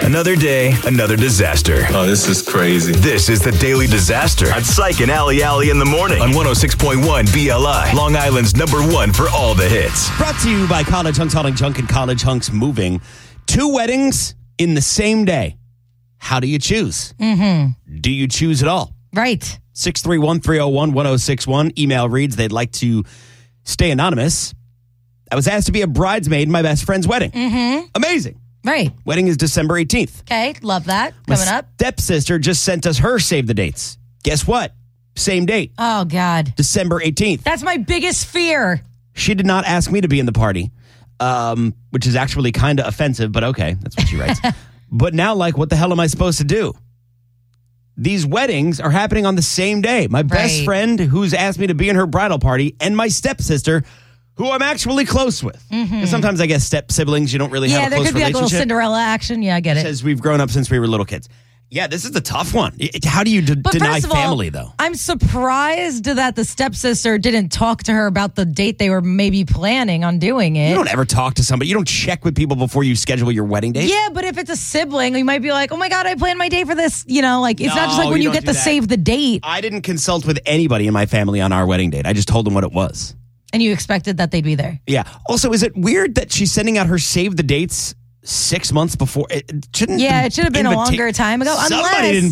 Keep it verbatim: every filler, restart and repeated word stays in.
Another day, another disaster. Oh, this is crazy. This is the Daily Disaster on Psych and Ali Ali in the morning on one oh six point one B L I, Long Island's number one for all the hits. Brought to you by College Hunks Hauling Junk and College Hunks Moving. Two weddings in the same day. How do you choose? Mm-hmm. Do you choose at all? Right. six three one, three oh one, one oh six one. Email reads they'd like to stay anonymous. I was asked to be a bridesmaid in my best friend's wedding. Mm-hmm. Amazing. Right. Wedding is December eighteenth. Okay, love that. Coming my up. Stepsister just sent us her save the dates. Guess what? Same date. Oh, God. December eighteenth. That's my biggest fear. She did not ask me to be in the party, um, which is actually kind of offensive, but okay. That's what she writes. But now, like, what the hell am I supposed to do? These weddings are happening on the same day. My best Right. friend who's asked me to be in her bridal party and my stepsister, who I'm actually close with. Mm-hmm. 'Cause sometimes I guess step siblings, you don't really Yeah, have a there close could be like a little relationship. Cinderella action. Yeah, I get it. Says we've grown up since we were little kids. Yeah, this is a tough one. It- How do you d- But deny first of family, all, though? I'm surprised that the stepsister didn't talk to her about the date they were maybe planning on doing it. You don't ever talk to somebody. You don't check with people before you schedule your wedding date. Yeah, but if it's a sibling, you might be like, oh my God, I planned my date for this. You know, like it's not just No, like when you you, don't get do to that. save the date I didn't consult with anybody in my family on our wedding date. I just told them what it was. and you expected that they'd be there. Yeah. Also, is it weird that she's sending out her save the dates six months before? It, it shouldn't Yeah, the it should have been a invita- longer time ago. Somebody Unless didn't